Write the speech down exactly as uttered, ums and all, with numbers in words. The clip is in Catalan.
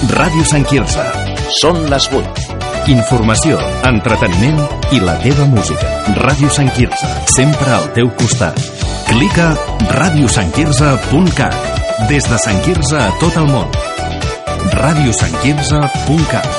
Ràdio Sant Quirze. Són les vuit. Informació, entreteniment i la teva música. Ràdio Sant Quirze, sempre al teu costat. Clica ràdio sant quirze punt cat. Des de Sant Quirze a tot el món. ràdio sant quirze punt cat.